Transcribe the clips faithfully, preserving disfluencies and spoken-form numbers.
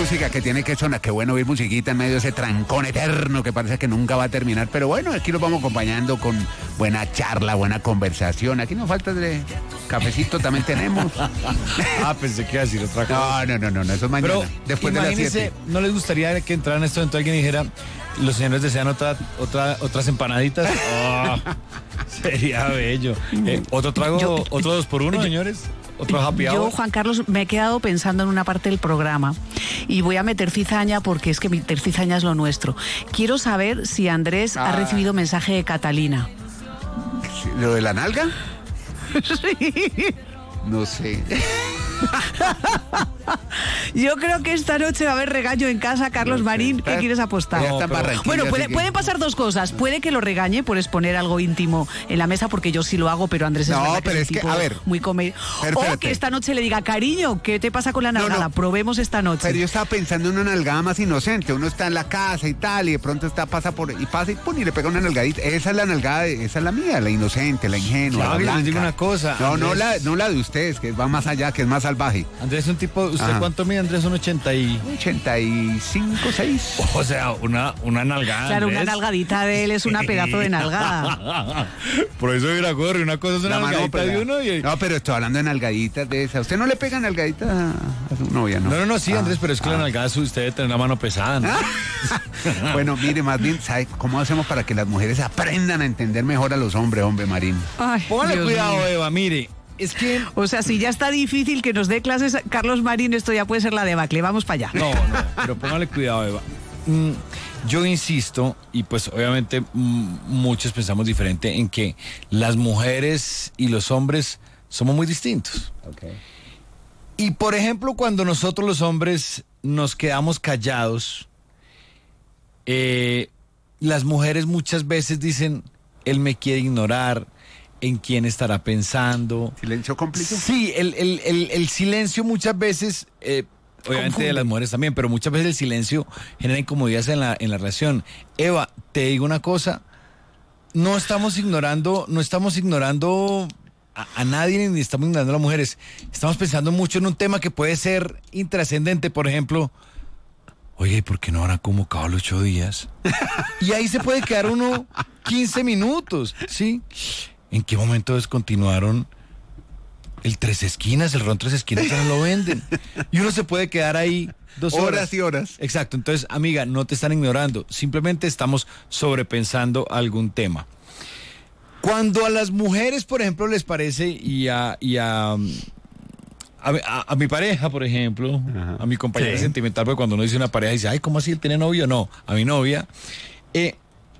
música que tiene que sonar. Qué bueno oír musiquita en medio de ese trancón eterno que parece que nunca va a terminar. Pero bueno, aquí los vamos acompañando con buena charla, buena conversación. Aquí nos falta de cafecito, también tenemos. Ah, pensé que iba a decir otra cosa. No, no, no, no, no eso es mañana. Pero después de las siete. ¿No les gustaría que entraran esto entonces alguien dijera, los señores desean otra, otra, otras empanaditas? Oh, sería bello. Eh, ¿Otro trago, Yo- otro dos por uno, yo- señores? ¿Otro happy Yo, hour? Juan Carlos, me he quedado pensando en una parte del programa y voy a meter cizaña porque es que meter cizaña es lo nuestro. Quiero saber si Andrés Ah. ha recibido mensaje de Catalina. ¿Lo de la nalga? No sé. Yo creo que esta noche va a haber regaño en casa, Carlos No sé. Marín. ¿Qué Está- quieres apostar? ya está en pero- Barranquilla, Bueno, puede, así que- pueden pasar dos cosas. Puede que lo regañe por exponer algo íntimo en la mesa, porque yo sí lo hago, pero Andrés es No, verdad pero es, es un que, tipo a ver. muy come... Pero O espérate. que esta noche le diga, cariño, ¿qué te pasa con la No, no. nalgada? Probemos esta noche. Pero yo estaba pensando en una nalgada más inocente. Uno está en la casa y tal, y de pronto está, pasa por, y pasa y pum, y le pega una nalgadita. Esa es la nalgada, de- esa es la mía, la inocente, la ingenua, Claro, la yo les blanca. digo una cosa, No, no la, Andrés. no la de ustedes, que va más allá, que es más salvaje. Andrés es un tipo, ¿usted Ajá. cuánto mide? Andrés, un ochenta y... ochenta y cinco, seis. O sea, una, una nalgada, Claro, una Andrés. nalgadita de él es una pedazo de nalgada. Por eso mira, corre, una cosa es una La mano nalgadita pelada. de uno y... No, pero estoy hablando de nalgaditas de esas. ¿Usted no le pega nalgaditas a, a su novia, no? No, no, no, sí, Ah, Andrés, pero es que ah. la nalgada su- usted debe tener la mano pesada, ¿no? Bueno, mire, más bien, ¿sabe cómo hacemos para que las mujeres aprendan a entender mejor a los hombres, hombre, Marín? Ay, Póngale Dios cuidado, mío. Eva, mire, es que... O sea, si ya está difícil que nos dé clases Carlos Marín, esto ya puede ser la debacle. Vamos para allá. No, no, pero póngale cuidado, Eva. Mm, yo insisto, y pues obviamente mm, muchos pensamos diferente, en que las mujeres y los hombres somos muy distintos. Y por ejemplo, cuando nosotros los hombres nos quedamos callados, eh, las mujeres muchas veces dicen, él me quiere ignorar, en quién estará pensando. ¿Silencio cómplice? Sí, el, el, el, el silencio muchas veces, eh, obviamente Confunde. de las mujeres también, pero muchas veces el silencio genera incomodidades en la, en la relación. Eva, te digo una cosa, no estamos ignorando, no estamos ignorando a, a nadie ni estamos ignorando a las mujeres. Estamos pensando mucho en un tema que puede ser intrascendente, por ejemplo. Oye, ¿y por qué no habrán convocado los ocho días? Y ahí se puede quedar uno quince minutos, ¿sí? ¿En qué momento descontinuaron el Tres Esquinas? El ron Tres Esquinas ya no lo venden. Y uno se puede quedar ahí dos horas. Horas y horas. Exacto. Entonces, amiga, no te están ignorando. Simplemente estamos sobrepensando algún tema. Cuando a las mujeres, por ejemplo, les parece, y a... Y a A, a- a mi pareja, por ejemplo, Ajá. a mi compañera Sí. sentimental, porque cuando uno dice una pareja dice, ay, ¿cómo así él tiene novio? No, a mi novia, eh,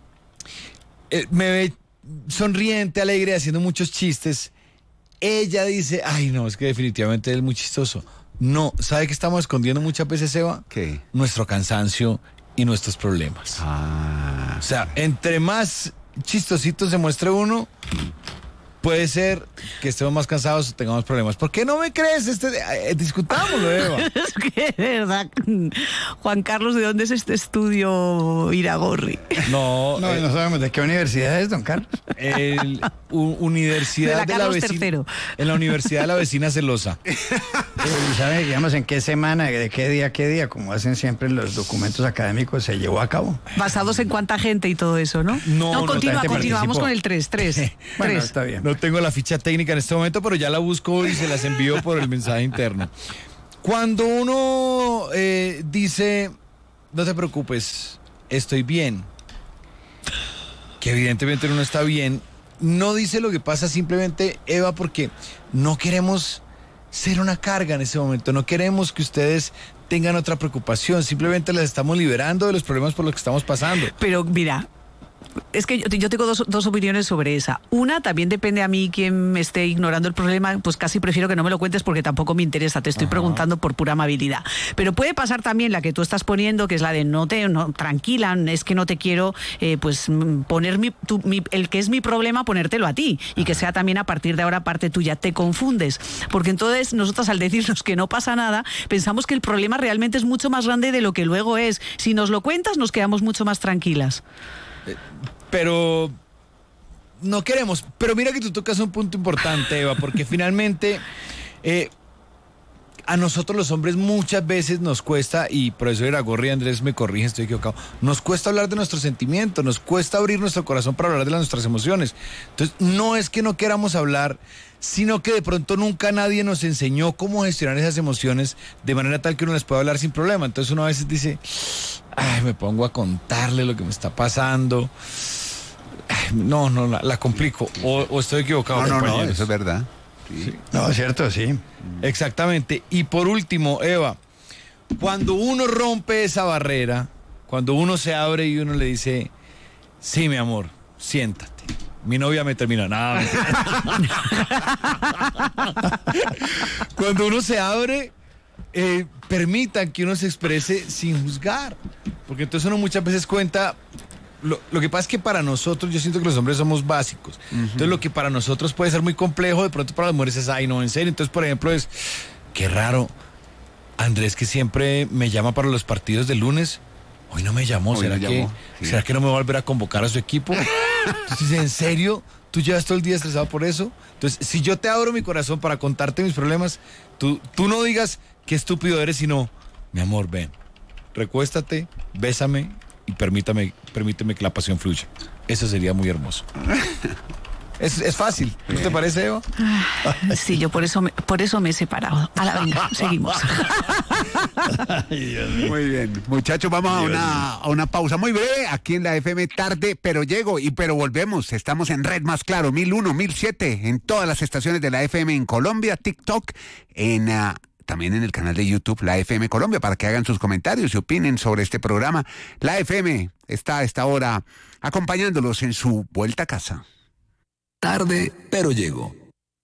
eh, me ve sonriente, alegre, haciendo muchos chistes. Ella dice, ay, no, es que definitivamente él es muy chistoso. No, ¿sabe qué estamos escondiendo muchas veces, Eva? ¿Qué? Nuestro cansancio y nuestros problemas. Ah. O sea, entre más chistosito se muestre uno, puede ser que estemos más cansados o tengamos problemas. ¿Por qué no me crees? Este, eh, discutámoslo, Eva. Es que, de verdad, Juan Carlos, ¿de dónde es este estudio Iragorri? No, No, eh, no sabemos de qué universidad es, don Carlos. el, u- universidad De la de la Carlos vecina, tercero. en la universidad de la vecina celosa. ¿Y sabe, digamos, en qué semana, de qué día, qué día, como hacen siempre los documentos académicos, se llevó a cabo? Basados en cuánta gente y todo eso, ¿no? No, no, continúa, tanta gente continuamos participó. con el tres, tres. Bueno, tres. está bien. No tengo la ficha técnica en este momento, pero ya la busco y se las envío por el mensaje interno. Cuando uno eh, dice, no te preocupes, estoy bien, que evidentemente uno está bien, no dice lo que pasa simplemente, Eva, porque no queremos ser una carga en ese momento, no queremos que ustedes tengan otra preocupación, simplemente les estamos liberando de los problemas por los que estamos pasando. Pero mira, es que yo, yo tengo dos, dos opiniones sobre esa. Una, también depende a mí quien me esté ignorando el problema, pues casi prefiero que no me lo cuentes porque tampoco me interesa, te estoy preguntando por pura amabilidad. Pero puede pasar también la que tú estás poniendo, que es la de no te, no, tranquila, es que no te quiero, eh, pues mm, poner mi, tu- mi- el que es mi problema, ponértelo a ti y que sea también a partir de ahora parte tuya. Te confundes, porque entonces nosotros al decirnos que no pasa nada, pensamos que el problema realmente es mucho más grande de lo que luego es. Si nos lo cuentas, nos quedamos mucho más tranquilas. Pero no queremos. Pero mira que tú tocas un punto importante, Eva, porque finalmente eh, a nosotros los hombres muchas veces nos cuesta, y profesor Iragorri, Andrés me corrige, estoy equivocado, nos cuesta hablar de nuestros sentimientos, nos cuesta abrir nuestro corazón para hablar de las, nuestras emociones. Entonces, no es que no queramos hablar, sino que de pronto nunca nadie nos enseñó cómo gestionar esas emociones de manera tal que uno les pueda hablar sin problema. Entonces uno a veces dice, ay, me pongo a contarle lo que me está pasando. Ay, no, no, la, la complico. O, o estoy equivocado. No, no, compañeros. no, eso es verdad. Sí. Sí. No, es cierto, sí. Exactamente. Y por último, Eva, cuando uno rompe esa barrera, cuando uno se abre y uno le dice, sí, mi amor, siéntate. Mi novia me termina. No, cuando uno se abre, eh, permitan que uno se exprese sin juzgar. Porque entonces uno muchas veces cuenta. Lo, lo que pasa es que para nosotros, yo siento que los hombres somos básicos. Uh-huh. Entonces lo que para nosotros puede ser muy complejo, de pronto para las mujeres es, ay, no, en serio. Entonces, por ejemplo, es, qué raro, Andrés que siempre me llama para los partidos de lunes, hoy no me llamó. ¿Será, no que, llamó. Sí. ¿Será que no me va a volver a convocar a su equipo? Entonces, ¿en serio? ¿Tú llevas todo el día estresado por eso? Entonces, si yo te abro mi corazón para contarte mis problemas, tú, tú no digas qué estúpido eres, sino, mi amor, ven, recuéstate, bésame y permítame, permíteme que la pasión fluya. Eso sería muy hermoso. Es, es fácil, ¿no te parece, Eva? Sí, yo por eso me, por eso me he separado. A la venga, seguimos. Ay, Dios mío. Muy bien, muchachos, vamos a una, a una pausa muy breve aquí en la F M Tarde, pero llego y pero volvemos. Estamos en Red Más Claro, mil uno, mil siete, en todas las estaciones de la F M en Colombia, TikTok, en... Uh, también en el canal de YouTube, la F M Colombia, para que hagan sus comentarios y opinen sobre este programa. La F M está a esta hora acompañándolos en su vuelta a casa. Tarde, pero llego.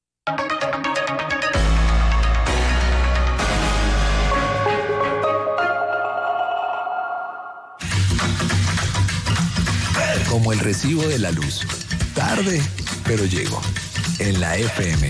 Como el recibo de la luz. Tarde, pero llego. En la F M.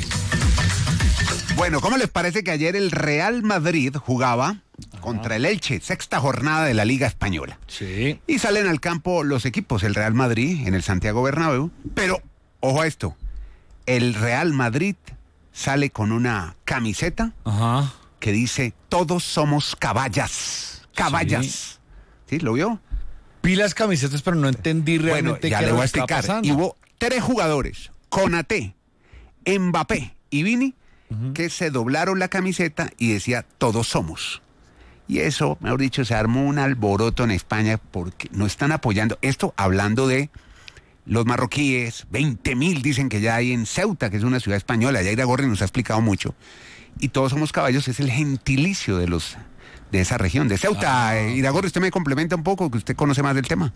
Bueno, ¿cómo les parece que ayer el Real Madrid jugaba contra el Elche, sexta jornada de la Liga Española? Sí. Y salen al campo los equipos, el Real Madrid en el Santiago Bernabéu, pero, ojo a esto, el Real Madrid sale con una camiseta Ajá. que dice, todos somos caballas, caballas. ¿Sí? ¿Sí? ¿Lo vio? Vi las camisetas, pero no entendí realmente bueno, ya qué le era voy lo a que estaba explicar. pasando. Y hubo tres jugadores, Konaté, Mbappé y Vini, uh-huh. que se doblaron la camiseta y decía, todos somos. Y eso, mejor dicho, se armó un alboroto en España porque no están apoyando. Esto hablando de los marroquíes, veinte mil dicen que ya hay en Ceuta, que es una ciudad española, ya Iragorri nos ha explicado mucho. Y todos somos caballos, es el gentilicio de los de esa región, de Ceuta. Ah. Iragorri, usted me complementa un poco, que usted conoce más del tema.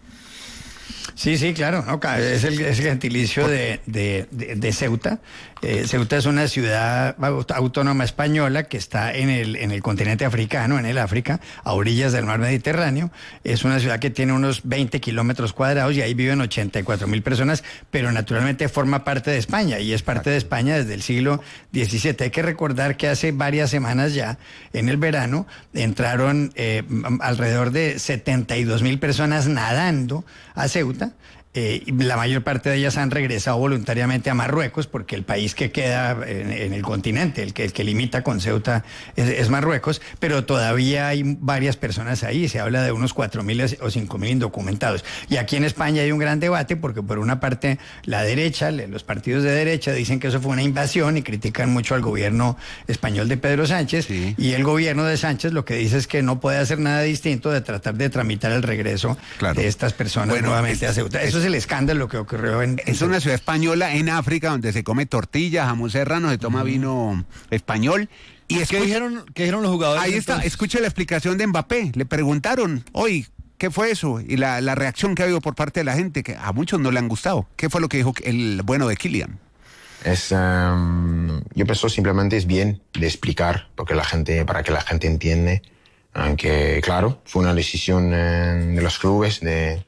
Sí, sí, claro, no, es, el, es el gentilicio de, de, de, de Ceuta. Eh, Ceuta es una ciudad autónoma española que está en el, en el continente africano, en el África, a orillas del mar Mediterráneo. Es una ciudad que tiene unos veinte kilómetros cuadrados y ahí viven ochenta y cuatro mil personas, pero naturalmente forma parte de España y es parte de España desde el siglo diecisiete. Hay que recordar que hace varias semanas ya, en el verano, entraron eh, alrededor de setenta y dos mil personas nadando a Ceuta. Eh, la mayor parte de ellas han regresado voluntariamente a Marruecos porque el país que queda en, en el continente, el que, el que limita con Ceuta es, es Marruecos, pero todavía hay varias personas ahí, se habla de unos cuatro mil o cinco mil indocumentados. Y aquí en España hay un gran debate porque por una parte la derecha, los partidos de derecha dicen que eso fue una invasión y critican mucho al gobierno español de Pedro Sánchez, sí. y el gobierno de Sánchez lo que dice es que no puede hacer nada distinto de tratar de tramitar el regreso claro. de estas personas bueno, nuevamente es, a Ceuta. Eso es, es el escándalo que ocurrió en... Es una ciudad española en África donde se come tortilla, jamón serrano, se toma vino español. ¿Y escucha, ¿Qué, dijeron, ¿Qué dijeron los jugadores? Ahí está, entonces? Escuche la explicación de Mbappé. Le preguntaron, hoy, ¿qué fue eso? Y la, la reacción que ha habido por parte de la gente, que a muchos no le han gustado. ¿Qué fue lo que dijo el bueno de Kylian? Es, um, yo pienso simplemente es bien de explicar, porque la gente, para que la gente entiende, aunque claro, fue una decisión eh, de los clubes de...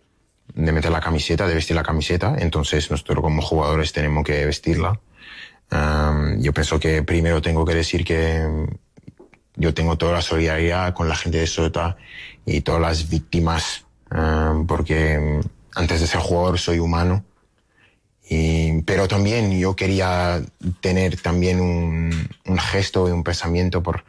de meter la camiseta, de vestir la camiseta, entonces nosotros como jugadores tenemos que vestirla. Um, yo pienso que primero tengo que decir que yo tengo toda la solidaridad con la gente de Ceuta y todas las víctimas, um, porque antes de ser jugador soy humano, y, pero también yo quería tener también un, un gesto y un pensamiento por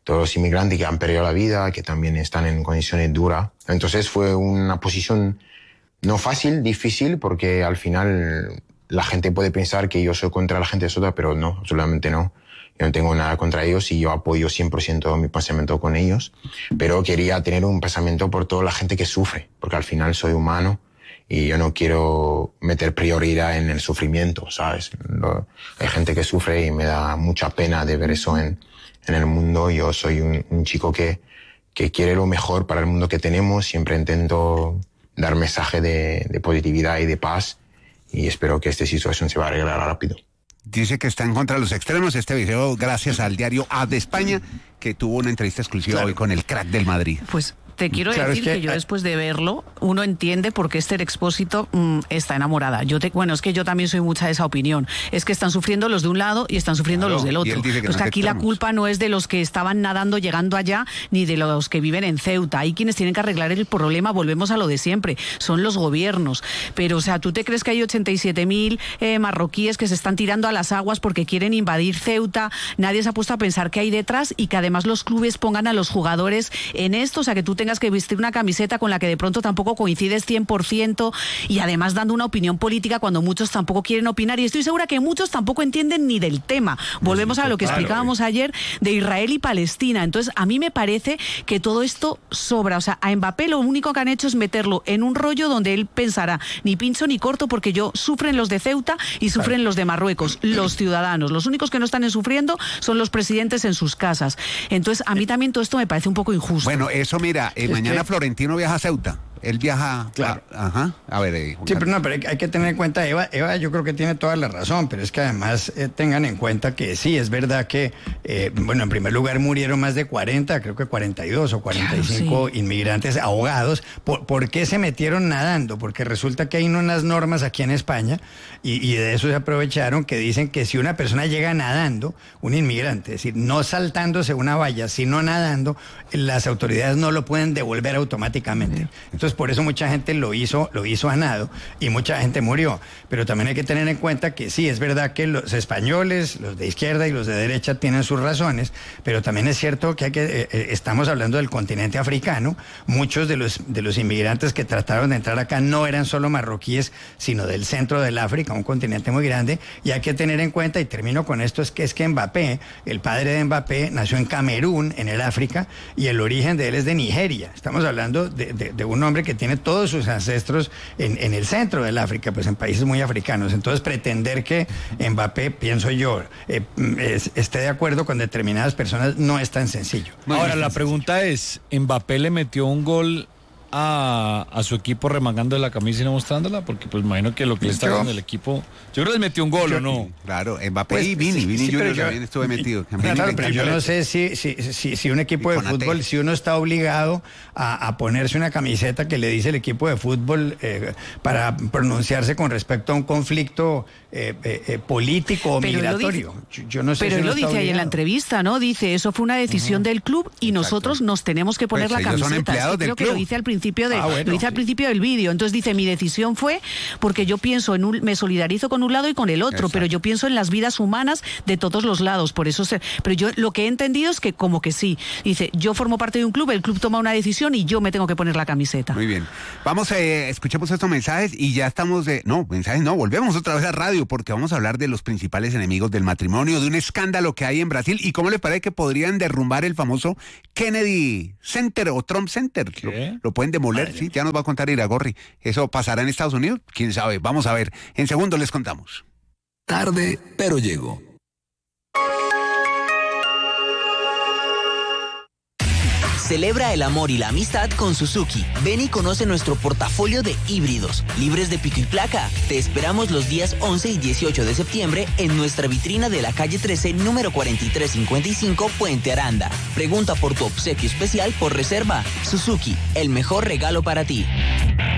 todos los inmigrantes que han perdido la vida, que también están en condiciones duras. Entonces fue una posición no fácil, difícil, porque al final la gente puede pensar que yo soy contra la gente de Ceuta, pero no, absolutamente no. Yo no tengo nada contra ellos y yo apoyo cien por ciento mi pensamiento con ellos, pero quería tener un pensamiento por toda la gente que sufre, porque al final soy humano y yo no quiero meter prioridad en el sufrimiento, ¿sabes? Lo, hay gente que sufre y me da mucha pena de ver eso en, en el mundo. Yo soy un, un chico que, que quiere lo mejor para el mundo que tenemos, siempre intento dar mensaje de, de positividad y de paz y espero que esta situación se va a arreglar rápido. Dice que está en contra de los extremos. Este video gracias al diario A de España, que tuvo una entrevista exclusiva claro. hoy con el crack del Madrid. Pues te quiero Claro, decir es que, que- yo después de verlo, uno entiende por qué Esther Expósito mm, está enamorada. Yo te, bueno, es que yo también soy mucha de esa opinión. Es que están sufriendo los de un lado y están sufriendo Claro, los del y otro. él dice que Pues no que es aquí la extremos. culpa no es de los que estaban nadando llegando allá, ni de los que viven en Ceuta. Hay quienes tienen que arreglar el problema, volvemos a lo de siempre, son los gobiernos. Pero, o sea, ¿tú te crees que hay ochenta y siete mil eh, marroquíes que se están tirando a las aguas porque quieren invadir Ceuta? Nadie se ha puesto a pensar qué hay detrás y que además los clubes pongan a los jugadores en esto, o sea, que tú tengas que vestir una camiseta con la que de pronto tampoco coincides cien por ciento y además dando una opinión política cuando muchos tampoco quieren opinar y estoy segura que muchos tampoco entienden ni del tema. Volvemos a lo que claro, explicábamos ayer de Israel y Palestina. Entonces, a mí me parece que todo esto sobra. O sea, a Mbappé lo único que han hecho es meterlo en un rollo donde él pensará ni pincho ni corto porque yo sufren los de Ceuta y sufren los de Marruecos, los ciudadanos. Los únicos que no están sufriendo son los presidentes en sus casas. Entonces, a mí también todo esto me parece un poco injusto. Bueno, eso mira, eh, Es mañana que- Florentino viaja a Ceuta. Él viaja... Claro. a- ajá. A ver, eh, Juan Sí, Carlos. pero no, pero hay, hay que tener en cuenta, Eva, Eva yo creo que tiene toda la razón, pero es que además eh, tengan en cuenta que sí, es verdad que, eh, bueno, en primer lugar murieron más de cuarenta, creo que cuarenta y dos o cuarenta y cinco Claro, inmigrantes ahogados. ¿Por, por qué se metieron nadando? Porque resulta que hay unas normas aquí en España y, y de eso se aprovecharon que dicen que si una persona llega nadando, un inmigrante, es decir, no saltándose una valla, sino nadando, las autoridades no lo pueden devolver automáticamente. Entonces, por eso mucha gente lo hizo, lo hizo a nado y mucha gente murió. Pero también hay que tener en cuenta que sí, es verdad que los españoles, los de izquierda y los de derecha tienen sus razones, pero también es cierto que, hay que eh, eh, estamos hablando del continente africano. Muchos de los, de los inmigrantes que trataron de entrar acá no eran solo marroquíes, sino del centro del África, un continente muy grande. Y hay que tener en cuenta, y termino con esto, es que es que Mbappé, el padre de Mbappé, nació en Camerún, en el África, y el origen de él es de Nigeria. Estamos hablando de, de, de un hombre que tiene todos sus ancestros en, en el centro del África, pues en países muy africanos. Entonces, pretender que Mbappé, pienso yo, eh, es- esté de acuerdo con determinadas personas no es tan sencillo. Ahora, la pregunta es, ¿Mbappé le metió un gol a, a su equipo remangando la camisa y no mostrándola? Porque pues imagino que lo que le está Yo- dando el equipo... Yo creo que les metió un gol, ¿o no? Claro, Mbappé Pues, y Vini. sí, Vini sí, pero Junior yo- también estuve metido. A mí Claro, me pero yo encanta no eso. sé si, si, si, si un equipo Y de Konaté. fútbol, si uno está obligado a, a ponerse una camiseta que le dice el equipo de fútbol eh, para pronunciarse con respecto a un conflicto eh, eh, eh, político o Pero él lo migratorio. Yo, yo no sé Pero si él uno lo está dice ahí en la obligado. entrevista, ¿no? Dice, eso fue una decisión del club y nosotros nos tenemos que poner Pues la ellos son camiseta. empleados Es que del creo que lo club. dice al principio de, Ah, bueno, lo dice al sí. principio del vídeo. Entonces dice, mi decisión fue porque yo pienso en un, me solidarizo con un lado y con el otro, Exacto. pero yo pienso en las vidas humanas de todos los lados. Por eso se, pero yo lo que he entendido es que como que sí. Dice, yo formo parte de un club, el club toma una decisión y yo me tengo que poner la camiseta. Muy bien. Vamos, eh, escuchemos estos mensajes y ya estamos de... No, mensajes no, volvemos otra vez a radio porque vamos a hablar de los principales enemigos del matrimonio, de un escándalo que hay en Brasil y cómo les parece que podrían derrumbar el famoso Kennedy Center o Trump Center. Lo, ¿Qué? lo pueden demoler, sí, ya nos va a contar Iragorri. ¿Eso pasará en Estados Unidos? ¿Quién sabe? Vamos a ver. En segundo les contamos. Tarde, pero llego. Celebra el amor y la amistad con Suzuki. Ven y conoce nuestro portafolio de híbridos, libres de pico y placa. Te esperamos los días once y dieciocho de septiembre en nuestra vitrina de la calle trece, número cuarenta y tres cincuenta y cinco, Puente Aranda. Pregunta por tu obsequio especial por reserva. Suzuki, el mejor regalo para ti.